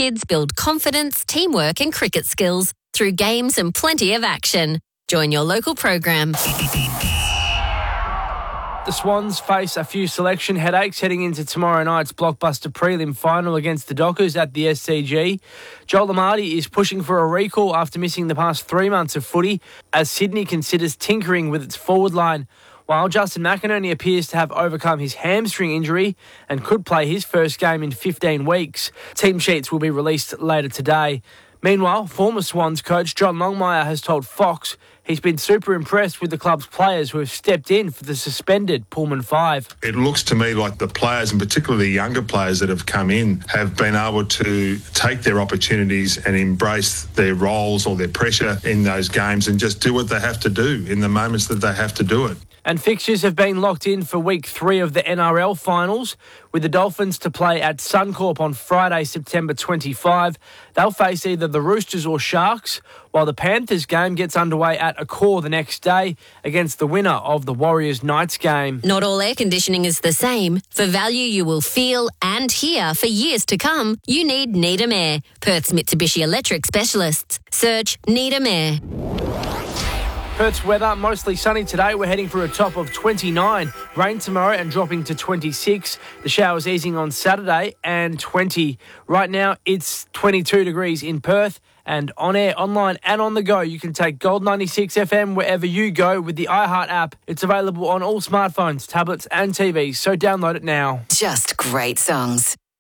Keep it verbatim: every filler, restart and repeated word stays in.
kids build confidence, teamwork and cricket skills through games and plenty of action. Join your local program. The Swans face a few selection headaches heading into tomorrow night's blockbuster prelim final against the Dockers at the S C G. Joel Amartey is pushing for a recall after missing the past three months of footy as Sydney considers tinkering with its forward line, while Justin McInerney appears to have overcome his hamstring injury and could play his first game in fifteen weeks. Team sheets will be released later today. Meanwhile, former Swans coach John Longmire has told Fox he's been super impressed with the club's players who have stepped in for the suspended Pullman Five. It looks to me like the players, and particularly the younger players that have come in, have been able to take their opportunities and embrace their roles or their pressure in those games and just do what they have to do in the moments that they have to do it. And fixtures have been locked in for week three of the N R L finals, with the Dolphins to play at Suncorp on Friday, September twenty-fifth. They'll face either the Roosters or Sharks, while the Panthers game gets underway at Accor the next day against the winner of the Warriors Knights game. Not all air conditioning is the same. For value you will feel and hear for years to come, you need Needham Air, Perth's Mitsubishi Electric specialists. Search Needham Air. Perth's weather, mostly sunny today. We're heading for a top of twenty-nine. Rain tomorrow and dropping to twenty-six. The showers easing on Saturday and twenty. Right now, it's twenty-two degrees in Perth. And on air, online and on the go, you can take Gold ninety-six F M wherever you go with the iHeart app. It's available on all smartphones, tablets and T Vs, so download it now. Just great songs.